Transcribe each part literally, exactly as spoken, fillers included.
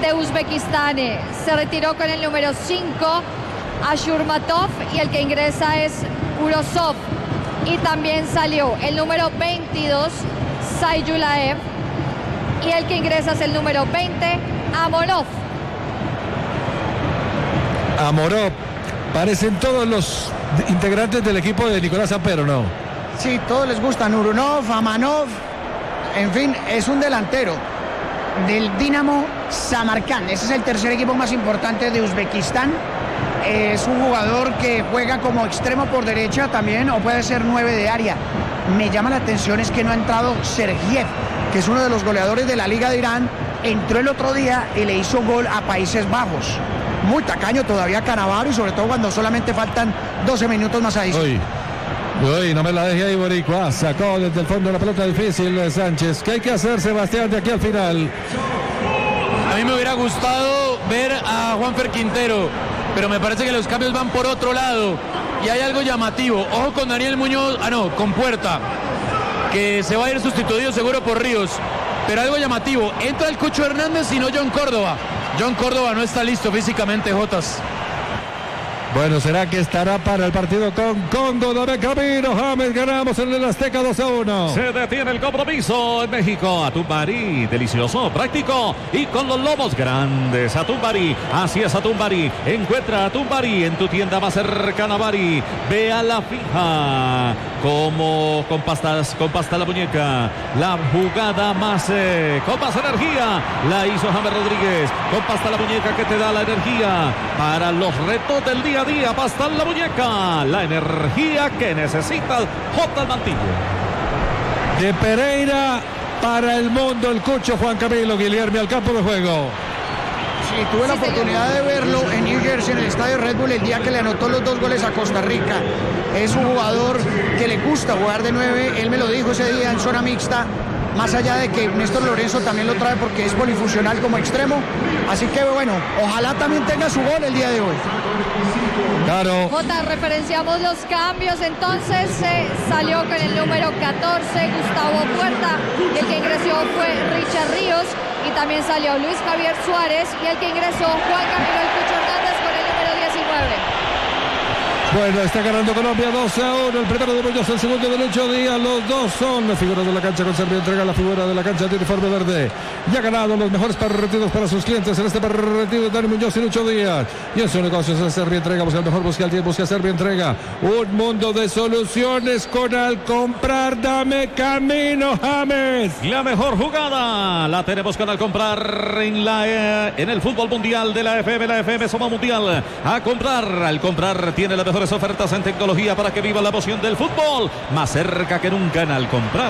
de Uzbekistán se retiró con el número cinco, Ashurmatov, y el que ingresa es Urosov. Y también salió el número veintidós, Sayulaev, y el que ingresa es el número veinte, Amorov. Amorov. Parecen todos los integrantes del equipo de Nicolás Samper, ¿no? Sí, todos les gustan. Urunov, Amanov, en fin, es un delantero del Dinamo Samarkand. Ese es el tercer equipo más importante de Uzbekistán. Es un jugador que juega como extremo por derecha también, o puede ser nueve de área. Me llama la atención es que no ha entrado Sergiev, que es uno de los goleadores de la Liga de Irán. Entró el otro día y le hizo gol a Países Bajos. Muy tacaño todavía Cannavaro, y sobre todo cuando solamente faltan doce minutos más ahí. Uy, uy, no me la deje ahí, Boricua. Sacó desde el fondo la pelota difícil de Sánchez. ¿Qué hay que hacer, Sebastián, de aquí al final? A mí me hubiera gustado ver a Juanfer Quintero, pero me parece que los cambios van por otro lado. Y hay algo llamativo. Ojo con Daniel Muñoz, ah no, con Puerta, que se va a ir sustituido seguro por Ríos. Pero algo llamativo, entra el Cucho Hernández y no John Córdoba. John Córdoba no está listo físicamente, Jotas. Bueno, ¿será que estará para el partido con Congo? Dame camino, James, ganamos en el Azteca dos a uno. Se detiene el compromiso en México. Atumbari, delicioso, práctico y con los lomos grandes. Atumbari, así es Atumbari. Encuentra Atumbari en tu tienda más cercana, Bari. Ve a la fija. Como con pastas, con pasta la muñeca. La jugada más eh, con más energía la hizo James Rodríguez. Con pasta la muñeca que te da la energía para los retos del día a día. Pasta la muñeca, la energía que necesita J. Mantillo. De Pereira para el mundo, el Cucho Juan Camilo Guilherme al campo de juego. Sí, tuve la oportunidad de verlo en New Jersey, en el estadio Red Bull, el día que le anotó los dos goles a Costa Rica. Es un jugador que le gusta jugar de nueve, él me lo dijo ese día en zona mixta, más allá de que Néstor Lorenzo también lo trae porque es polifuncional como extremo. Así que bueno, ojalá también tenga su gol el día de hoy. Claro. Jota, referenciamos los cambios, entonces eh, salió con el número catorce, Gustavo Puerta, y el que ingresó fue Richard Ríos, y también salió Luis Javier Suárez, y el que ingresó Juan Camilo El Cucho Hernández con el número diecinueve. Bueno, está ganando Colombia dos a uno. El primero de Muñoz, el segundo de Lucho Díaz. Los dos son las figuras de la cancha. Con Servio entrega la figura de la cancha de uniforme verde. Ya ha ganado los mejores partidos para sus clientes en este partido. Dani Muñoz y Lucho Díaz. Y en su negocio es Servio entrega. Busca el mejor, busca el tiempo, busca Servio entrega. Un mundo de soluciones con Al Comprar. Dame camino, James. La mejor jugada la tenemos con Al Comprar en, la, eh, en el fútbol mundial de la F M. La F M Soma Mundial. A comprar. Al Comprar tiene la mejor ofertas en tecnología para que viva la emoción del fútbol. Más cerca que nunca en Al Comprar.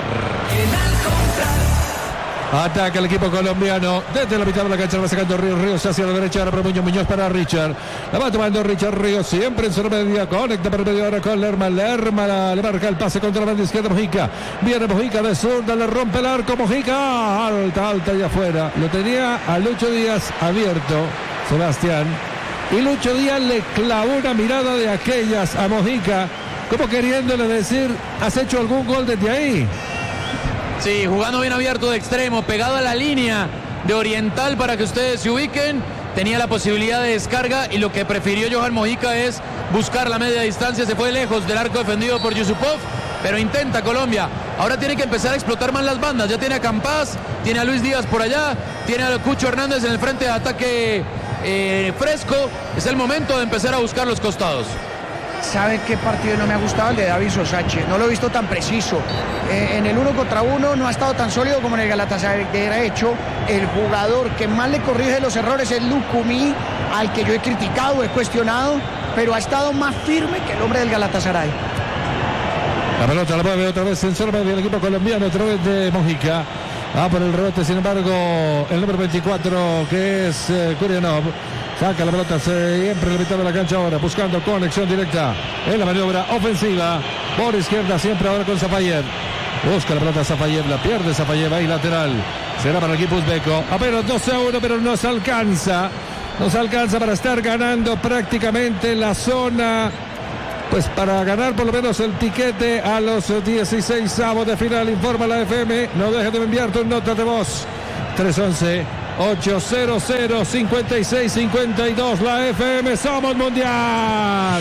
Ataca el equipo colombiano desde la mitad de la cancha, va sacando Ríos, Ríos hacia la derecha, ahora para Muñoz, Muñoz para Richard, la va tomando Richard Ríos, siempre en zona media, conecta para el medio ahora con Lerma, Lerma la, le marca el pase contra la banda izquierda, Mojica, viene Mojica de zurda, le rompe el arco, Mojica, alta, alta y afuera, lo tenía a Lucho Díaz abierto, Sebastián, y Lucho Díaz le clavó una mirada de aquellas a Mojica, como queriéndole decir, ¿has hecho algún gol desde ahí? Sí, jugando bien abierto de extremo, pegado a la línea de Oriental para que ustedes se ubiquen. Tenía la posibilidad de descarga y lo que prefirió Johan Mojica es buscar la media distancia. Se fue lejos del arco defendido por Yusupov, pero intenta Colombia. Ahora tiene que empezar a explotar más las bandas. Ya tiene a Campas, tiene a Luis Díaz por allá, tiene a Cucho Hernández en el frente de ataque eh, fresco. Es el momento de empezar a buscar los costados. ¿Sabe qué partido no me ha gustado? El de David Sosache. No lo he visto tan preciso. Eh, en el uno contra uno no ha estado tan sólido como en el Galatasaray. De hecho, el jugador que más le corrige los errores es Lucumí, al que yo he criticado, he cuestionado, pero ha estado más firme que el hombre del Galatasaray. La pelota la mueve otra vez en zona del equipo colombiano, otra vez de Mojica. Ah, por el rebote, sin embargo, el número veinticuatro, que es eh, Kurianov. Saca la pelota siempre en la mitad de la cancha ahora, buscando conexión directa en la maniobra ofensiva. Por izquierda siempre ahora con Zafayev. Busca la pelota Zafayev, la pierde Zafayev ahí lateral. Será para el equipo uzbeco. Apenas dos a uno, pero nos alcanza. Nos alcanza para estar ganando prácticamente la zona. Pues para ganar por lo menos el tiquete a los dieciséis avos de final, informa la F M. No dejes de enviar tu nota de voz. tres once, ocho cero cero, cincuenta y seis cincuenta y dos. La F M, somos mundial.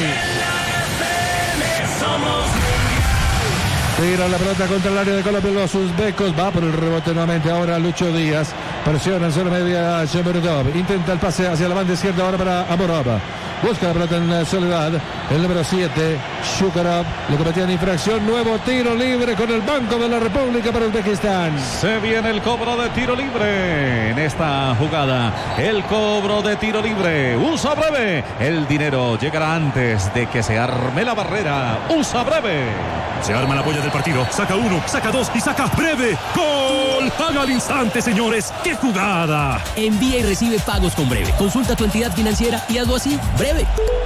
Tira la pelota contra el área de Colombia, los uzbecos. Va por el rebote nuevamente ahora Lucho Díaz. Presiona en zona media Shemerdov. Intenta el pase hacia la banda izquierda ahora para Amorov. Busca la pelota en soledad. El número siete, Shukarov. Le cometían infracción. Nuevo tiro libre con el Banco de la República para Uzbekistán. Se viene el cobro de tiro libre en esta jugada. El cobro de tiro libre. Usa breve. El dinero llegará antes de que se arme la barrera. Usa breve. Se arma la polla del partido. Saca uno, saca dos y saca breve. ¡Gol! Paga al instante, señores. ¡Qué jugada! Envía y recibe pagos con Breve. Consulta tu entidad financiera y hazlo así. Breve.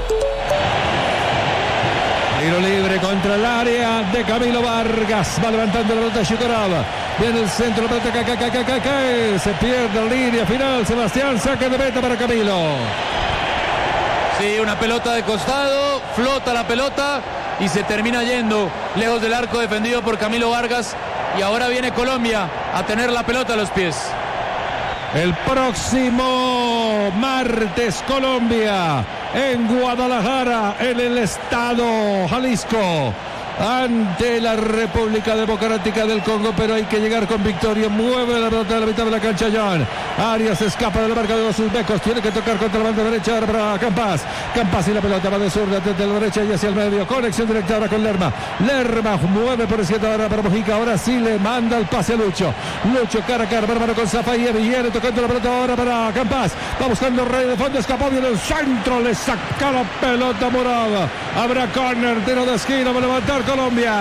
Tiro libre contra el área de Camilo Vargas. Va levantando la pelota Shukarov. Viene el centro, la pelota cae, cae, cae, cae, cae. Se pierde la línea final. Sebastián, saca de meta para Camilo. Sí, una pelota de costado. Flota la pelota y se termina yendo lejos del arco, defendido por Camilo Vargas. Y ahora viene Colombia a tener la pelota a los pies. El próximo martes, Colombia en Guadalajara, en el estado Jalisco, ante la República Democrática del Congo, pero hay que llegar con victoria. Mueve la pelota de la mitad de la cancha John Arias, escapa de la marca de los uzbecos, tiene que tocar contra la banda derecha ahora para Campas. Campas y la pelota va de zurda desde la derecha y hacia el medio, conexión directa ahora con Lerma. Lerma mueve por izquierda ahora para Mojica, ahora sí le manda el pase a Lucho. Lucho cara a cara, bárbaro con Zafayev, viene tocando la pelota ahora para Campas, va buscando Rey de fondo, escapó bien el centro, le saca la pelota morada. Habrá córner, tiro de esquina, va a levantar Colombia.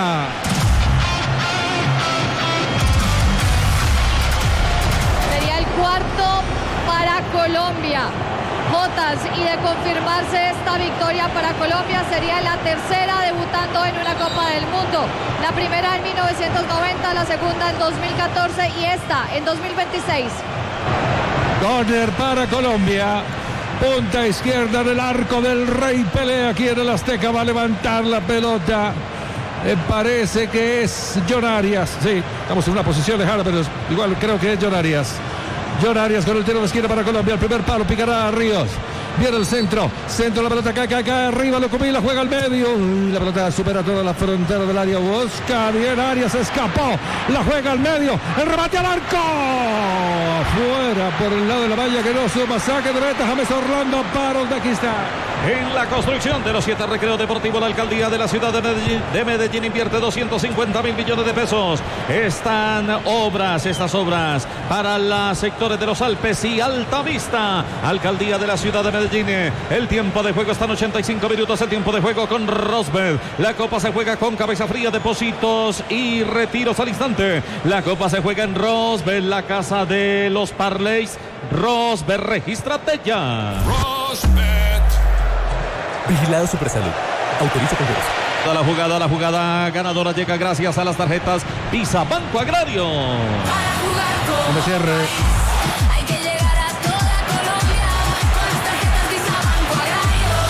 Sería el cuarto para Colombia. Jotas, y de confirmarse esta victoria para Colombia, sería la tercera debutando en una Copa del Mundo. La primera en mil novecientos noventa, la segunda en dos mil catorce y esta en dos mil veintiséis. Córner para Colombia. Punta izquierda del arco del Rey Pelé aquí en el Azteca. Va a levantar la pelota. Me parece que es John Arias. Sí, estamos en una posición lejana, pero igual creo que es John Arias. John Arias con el tiro de esquina para Colombia. El primer palo picará a Ríos. Viene el centro. Centro, la pelota cae, cae, cae arriba. Lo Cumila juega al medio. Uy, la pelota supera toda la frontera del área. Busca bien Arias. Escapó. La juega al medio. El remate al arco. Fuera por el lado de la valla que no suma. Saque de meta. James Orlando para Uzbekistán. En la construcción de los siete recreos deportivos, la alcaldía de la ciudad de Medellín, de Medellín invierte doscientos cincuenta mil millones de pesos. Están obras, estas obras para los sectores de los Alpes y Altavista. Alcaldía de la ciudad de Medellín. El tiempo de juego está en ochenta y cinco minutos. El tiempo de juego con Rosberg. La copa se juega con cabeza fría, depósitos y retiros al instante. La copa se juega en Rosberg, la casa de los parlays. Rosberg, regístrate ya. Rosberg. Vigilado Supersalud. Autoriza con derecho. A la jugada, la jugada ganadora llega gracias a las tarjetas Visa Banco Agrario. Me cierre. Hay que llegar a toda Colombia con las tarjetas Visa Banco Agrario.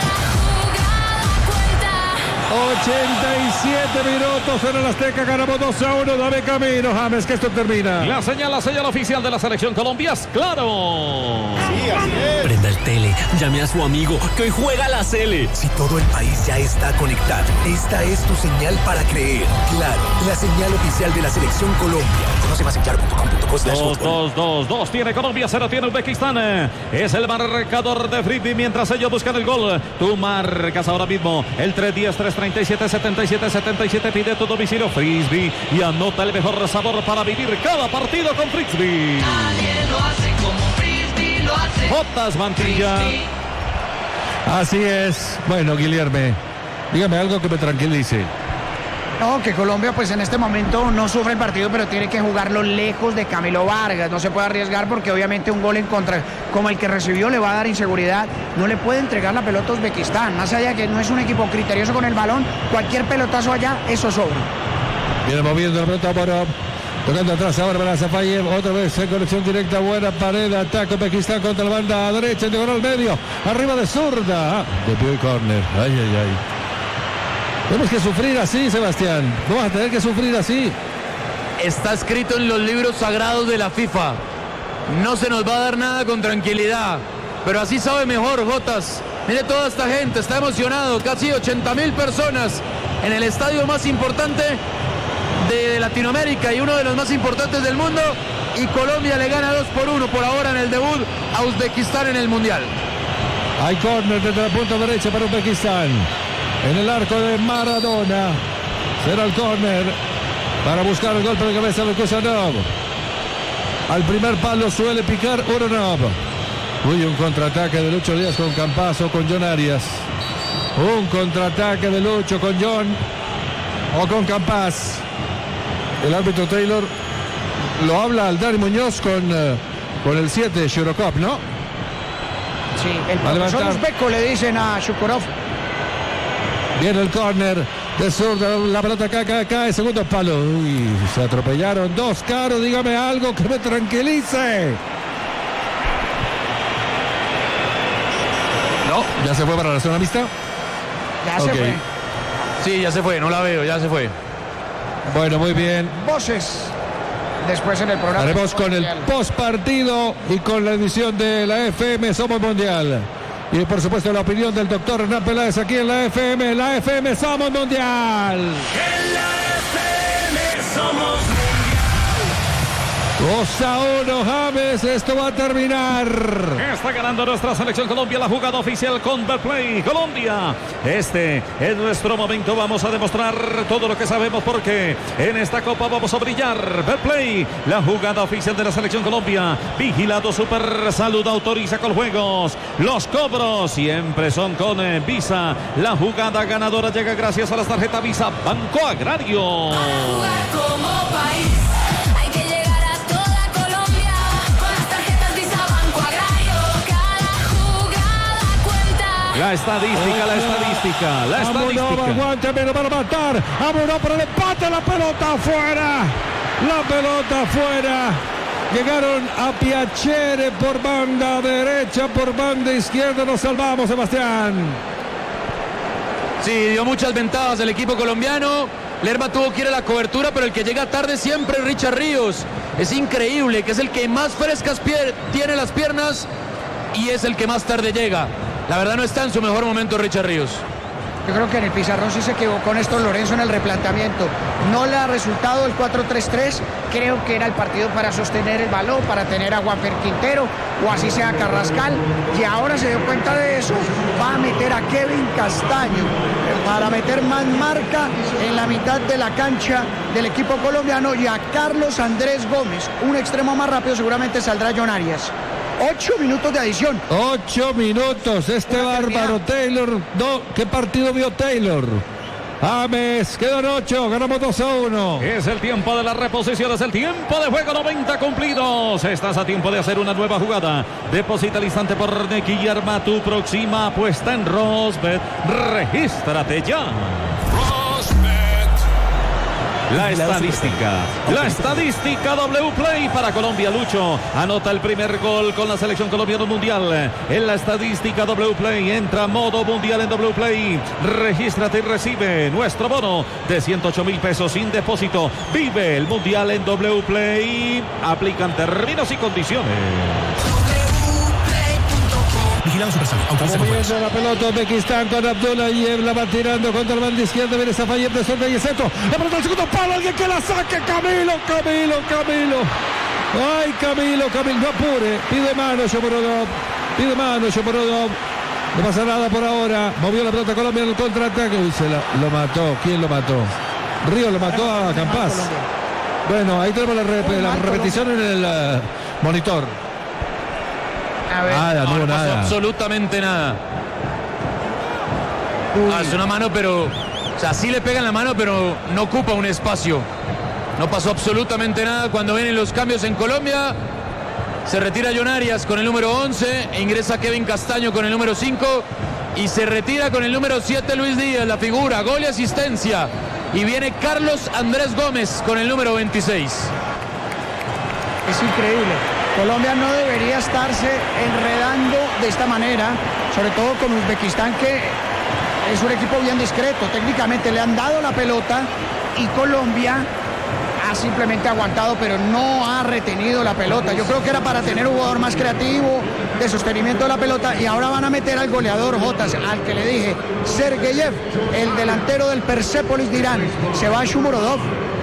Cada jugada cuenta. ochenta y siete minutos en el Azteca. Ganamos dos a uno. Dame camino, James, que esto termina. La señal, la señal oficial de la selección Colombia es claro. Prenda el tele, llame a su amigo, que hoy juega la Sele. Si todo el país ya está conectado, esta es tu señal para creer. Claro, la señal oficial de la selección Colombia. Conoce más en claro punto com punto co slash dos, fútbol. dos, dos, dos tiene Colombia, cero tiene Uzbekistán. Es el marcador de Frisbee mientras ellos buscan el gol. Tú marcas ahora mismo el tres diez, tres treinta y siete, setenta y siete, setenta y siete. Pide tu domicilio Frisbee y anota el mejor sabor para vivir cada partido con Frisbee. Nadie lo hace como Frisbee lo hace. Jotas Mantilla. Así es. Bueno, Guilherme, dígame algo que me tranquilice. No, que Colombia pues en este momento no sufre el partido, pero tiene que jugarlo lejos de Camilo Vargas. No se puede arriesgar porque obviamente un gol en contra como el que recibió le va a dar inseguridad. No le puede entregar la pelota a Uzbekistán. Más allá de que no es un equipo criterioso con el balón, cualquier pelotazo allá, eso sobra. Viene moviendo la pelota Morov. Tocando atrás ahora para Zafayev. Otra vez en conexión directa. Buena pared. Ataca Uzbekistán contra la banda derecha. Llegó al medio. Arriba de zurda. Ah, de pie y córner. Ay, ay, ay. Tenemos que sufrir así, Sebastián. Vamos a tener que sufrir así. Está escrito en los libros sagrados de la FIFA. no se nos va a dar nada con tranquilidad. Pero así sabe mejor, Jotas. Mire toda esta gente, está emocionado. Casi ochenta mil personas en el estadio más importante de Latinoamérica y uno de los más importantes del mundo. Y Colombia le gana dos por uno por ahora en el debut a Uzbekistán en el Mundial. Hay córner desde la punta derecha para Uzbekistán. En el arco de Maradona. Será el córner para buscar el golpe de cabeza de Kusanov. Al primer palo suele picar Uronov. Uy, un contraataque de Lucho Díaz con Campazo, con John Arias. Un contraataque de Lucho con John o con Campaz. El árbitro Taylor lo habla al Dani Muñoz con, uh, con el siete, Shurokov, ¿no? Sí, el profesor uzbeco le dicen a Shukurov. Viene el córner de zurda, la pelota cae, cae, cae, segundo palo. Uy, se atropellaron dos. Caro, dígame algo que me tranquilice. No, ya se fue para la zona mixta. Ya okay. se fue. Sí, ya se fue, no la veo, ya se fue. Bueno, muy bien. Voces. Después en el programa. Haremos con el post partido y con la edición de la F M Somos Mundial. Y por supuesto la opinión del doctor Hernán Peláez aquí en la F M. La F M Somos Mundial. En la F M Somos Mundial. dos a uno, James, esto va a terminar. Está ganando nuestra selección Colombia la jugada oficial con Betplay. Colombia, este es nuestro momento. Vamos a demostrar todo lo que sabemos porque en esta copa vamos a brillar. Betplay, la jugada oficial de la selección Colombia. Vigilado Super Salud, autoriza con juegos. Los cobros siempre son con eh, Visa. La jugada ganadora llega gracias a las tarjetas Visa Banco Agrario. Para jugar como país. La estadística, la estadística, la estadística. Amunov, aguántame, lo van a matar. Amunov por el empate, la pelota afuera. La pelota afuera. Llegaron a Piacere por banda derecha, por banda izquierda. Nos salvamos, Sebastián. Sí, dio muchas ventajas el equipo colombiano. Lerma tuvo que ir a la cobertura, pero el que llega tarde siempre es Richard Ríos. Es increíble que es el que más frescas tiene las piernas y es el que más tarde llega. La verdad no está en su mejor momento Richard Ríos. Yo creo que en el pizarrón sí se equivocó Néstor Lorenzo en el replanteamiento. No le ha resultado el cuatro tres tres. Creo que era el partido para sostener el balón, para tener a Juanfer Quintero o así sea Carrascal. Y ahora se dio cuenta de eso. Va a meter a Kevin Castaño para meter más marca en la mitad de la cancha del equipo colombiano y a Carlos Andrés Gómez. Un extremo más rápido seguramente saldrá John Arias. Ocho minutos de adición. Ocho minutos. Este bárbaro Taylor. No, ¿qué partido vio Taylor? James, quedan ocho, ganamos dos a uno. Es el tiempo de la reposición, es el tiempo de juego, noventa cumplidos. Estás a tiempo de hacer una nueva jugada. Deposita al instante por Nequi y arma tu próxima apuesta en Rosbet. Regístrate ya. La estadística, la estadística W Play para Colombia. Lucho anota el primer gol con la selección colombiana mundial. En la estadística W Play entra modo mundial en W Play. Regístrate y recibe nuestro bono de ciento ocho mil pesos sin depósito. Vive el mundial en W Play. Aplican términos y condiciones. Vigilado Supersalud. Autoriza con juegos. La pelota Uzbekistán con Abdullayev, la va tirando contra el banda izquierda. Viene Safayev de Sorda y el centro. La pelota al segundo palo. Alguien que la saque. Camilo, Camilo, Camilo. Ay, Camilo, Camilo. No apure. Pide mano Shomurodov. Pide mano Shomurodov. No pasa nada por ahora. Movió la pelota Colombia en el contraataque. Uy, se la, lo mató. ¿Quién lo mató? Río lo mató a Campaz. Bueno, ahí tenemos la, rep la repetición en el uh, monitor. A ver. Nada, no, no, no pasó nada. absolutamente nada. Ah, es una mano, pero... O sea, sí le pega en la mano, pero no ocupa un espacio. No pasó absolutamente nada. Cuando vienen los cambios en Colombia, se retira John Arias con el número once, e ingresa Kevin Castaño con el número cinco, y se retira con el número siete Luis Díaz, la figura, gol y asistencia. Y viene Carlos Andrés Gómez con el número veintiséis. Es increíble. Colombia no debería estarse enredando de esta manera, sobre todo con Uzbekistán, que es un equipo bien discreto. Técnicamente le han dado la pelota y Colombia ha simplemente aguantado, pero no ha retenido la pelota. Yo creo que era para tener un jugador más creativo, de sostenimiento de la pelota, y ahora van a meter al goleador Jotas, al que le dije, Sergeyev, el delantero del Persepolis de Irán. Se va Shomurodov.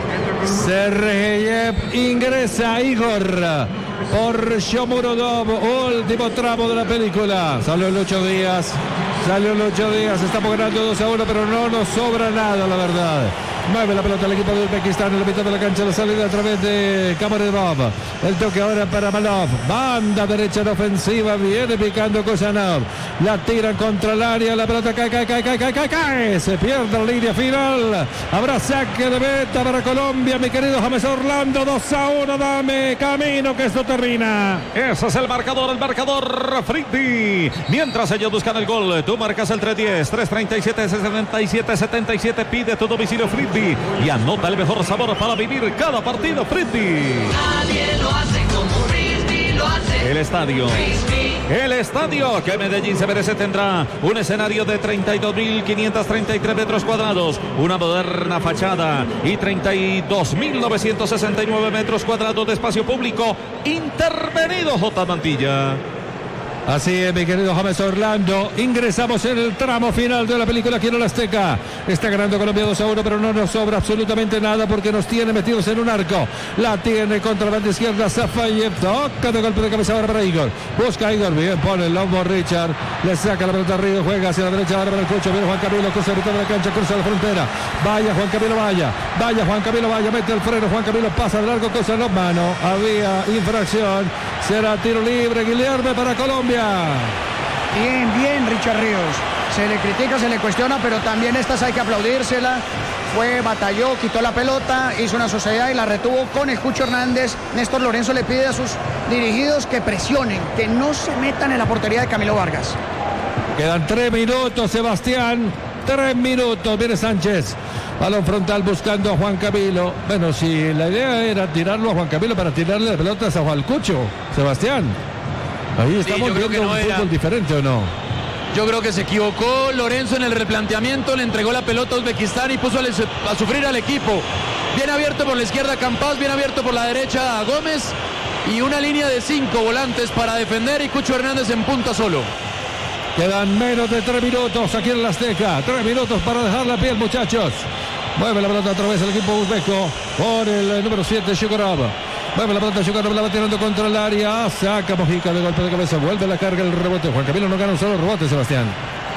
Sergeyev ingresa Igor por Shomurodov, último tramo de la película. Salió el ocho días, salió el ocho días, estamos ganando dos a uno, pero no nos sobra nada, la verdad. Mueve la pelota el equipo de Uzbekistán en la mitad de la cancha, la salida a través de Kamarov. El toque ahora para Malov. Banda derecha en ofensiva, viene picando Kozhanov. La tiran contra el área, la pelota cae, cae, cae, cae, cae, cae, cae. Se pierde la línea final. Habrá saque de meta para Colombia, mi querido James Orlando. dos a uno, dame camino que esto termina. Ese es el marcador, el marcador Friddi. Mientras ellos buscan el gol, tú marcas el tres diez, tres treinta y siete, sesenta y siete, setenta y siete. Pide tu domicilio Friddi y anota el mejor sabor para vivir cada partido Friddi. Nadie lo hace como Frisbee lo hace. El estadio. El estadio que Medellín se merece tendrá un escenario de treinta y dos mil quinientos treinta y tres metros cuadrados, una moderna fachada y treinta y dos mil novecientos sesenta y nueve metros cuadrados de espacio público intervenido, J. Mantilla. Así es, mi querido James Orlando. Ingresamos en el tramo final de la película aquí en el Azteca. Está ganando Colombia dos a uno, pero no nos sobra absolutamente nada porque nos tiene metidos en un arco. La tiene contra la banda izquierda Safayev. Toca de golpe de cabeza ahora para Igor. Busca a Igor. Bien, pone el lombo Richard. Le saca la pelota arriba. Juega hacia la derecha ahora para el Cucho. Viene Juan Camilo. Cruza la mitad de la cancha. Cruza la frontera. Vaya Juan Camilo, vaya. Vaya Juan Camilo, vaya. Mete el freno. Juan Camilo pasa de largo. Cosa no mano. Había infracción. Será tiro libre. Guilherme para Colombia. Bien, bien, Richard Ríos. Se le critica, se le cuestiona, pero también estas hay que aplaudírsela. Fue, batalló, quitó la pelota, hizo una sociedad y la retuvo con el Cucho Hernández. Néstor Lorenzo le pide a sus dirigidos que presionen, que no se metan en la portería de Camilo Vargas. Quedan tres minutos, Sebastián. Tres minutos. Viene Sánchez. Balón frontal buscando a Juan Camilo. Bueno, si la idea era tirarlo a Juan Camilo para tirarle las pelotas a Juan Cucho, Sebastián. Ahí estamos sí, viendo no un era. fútbol diferente, ¿o no? Yo creo que se equivocó Lorenzo en el replanteamiento, le entregó la pelota a Uzbekistán y puso a, a sufrir al equipo. Bien abierto por la izquierda Campas, bien abierto por la derecha Gómez y una línea de cinco volantes para defender y Cucho Hernández en punta solo. Quedan menos de tres minutos aquí en la Azteca. Tres minutos para dejar la piel, muchachos. Mueve la pelota otra vez el equipo uzbeco por el número siete, Shukurov. Mueve la pelota, Shukurov la va tirando contra el área. Saca Mojica de golpe de cabeza. Vuelve la carga, el rebote. Juan Camilo no gana un solo rebote, Sebastián.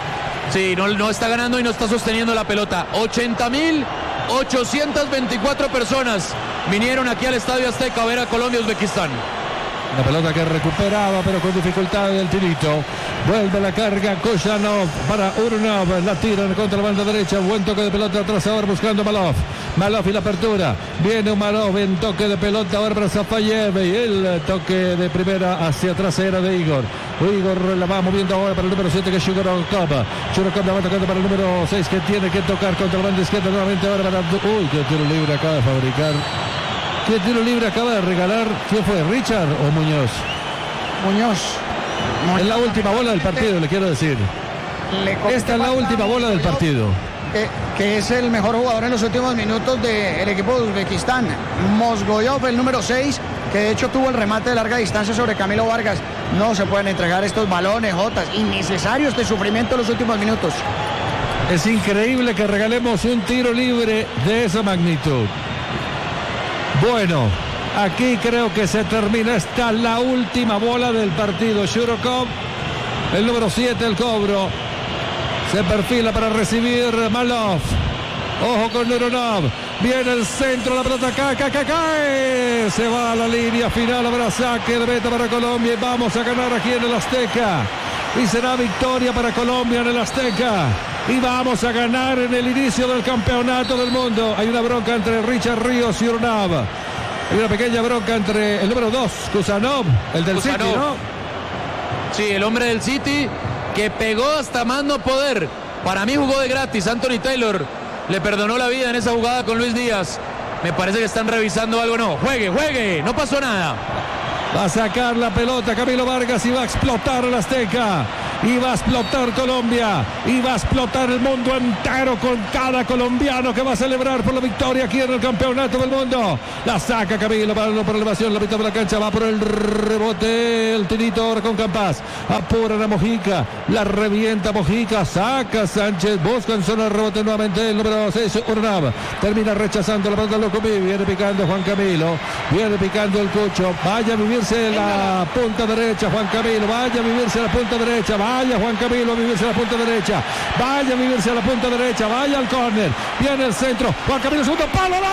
Sí, no, no está ganando y no está sosteniendo la pelota. ochenta mil ochocientas veinticuatro personas vinieron aquí al Estadio Azteca a ver a Colombia-Uzbekistán. La pelota que recuperaba, pero con dificultad del tirito. Vuelve la carga, Kozhanov para Urnov. La tiran contra la banda derecha. Buen toque de pelota atrás ahora buscando Malov. Malov y la apertura. Viene un Malov en toque de pelota ahora para Safayev. Y el toque de primera hacia trasera de Igor. Igor la va moviendo ahora para el número siete que es Shukurov. Shukurov la va tocando para el número seis que tiene que tocar contra la banda izquierda nuevamente ahora para... Uy, qué tiro libre acaba de fabricar. ¿Qué tiro libre acaba de regalar? ¿Quién fue? ¿Richard o Muñoz? Muñoz. Es la última bola del partido, le quiero decir. Le Esta es la última bola del partido. Que, que es el mejor jugador en los últimos minutos del equipo de Uzbekistán. Mosgoyov, el número seis, que de hecho tuvo el remate de larga distancia sobre Camilo Vargas. No se pueden entregar estos balones, Jotas. Innecesario este sufrimiento en los últimos minutos. Es increíble que regalemos un tiro libre de esa magnitud. Bueno, aquí creo que se termina. Esta la última bola del partido. Shukurov, el número siete, el cobro. Se perfila para recibir Malov. Ojo con Urnov. Viene el centro, la pelota cae, cae, cae, cae. Se va a la línea final. Habrá saque de meta para Colombia. Y vamos a ganar aquí en el Azteca. Y será victoria para Colombia en el Azteca. Y vamos a ganar en el inicio del campeonato del mundo. Hay una bronca entre Richard Ríos y Urnov. Hay una pequeña bronca entre el número dos, Kozhanov, el del Kozhanov. City, ¿no? Sí, el hombre del City que pegó hasta más no poder. Para mí jugó de gratis. Anthony Taylor le perdonó la vida en esa jugada con Luis Díaz. Me parece que están revisando algo. No, juegue, juegue, no pasó nada. Va a sacar la pelota Camilo Vargas y va a explotar el Azteca. y va a explotar Colombia, y va a explotar el mundo entero con cada colombiano que va a celebrar por la victoria aquí en el campeonato del mundo. La saca Camilo para la elevación, la mitad de la cancha, va por el rebote, el tirito ahora con Campas, apura a Mojica, la revienta Mojica, saca Sánchez, busca en zona de rebote nuevamente el número seis, Urnab, termina rechazando la pelota loco, viene picando Juan Camilo, viene picando el Cucho, vaya a vivirse la punta derecha Juan Camilo, vaya a vivirse la punta derecha, vaya Juan Camilo a vivirse la punta derecha, vaya a vivirse la punta derecha, vaya al córner, viene el centro, Juan Camilo segundo palo,